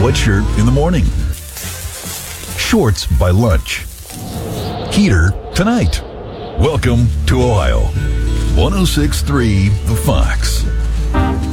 sweatshirt in the morning. Shorts by lunch. Heater tonight. Welcome to Ohio. 106.3 The Fox.